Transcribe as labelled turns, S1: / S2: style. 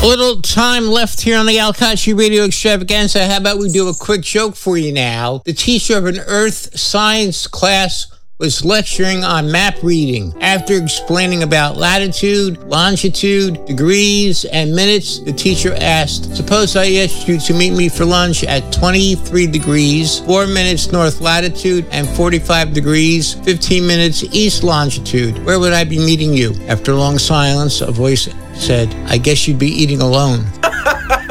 S1: A little time left here on the Al Kashi Radio Extravaganza. How about we do a quick joke for you now? The teacher of an earth science class was lecturing on map reading. After explaining about latitude, longitude, degrees, and minutes, the teacher asked, suppose I asked you to meet me for lunch at 23 degrees, 4 minutes north latitude, and 45 degrees, 15 minutes east longitude. Where would I be meeting you? After a long silence, a voice said, I guess you'd be eating alone.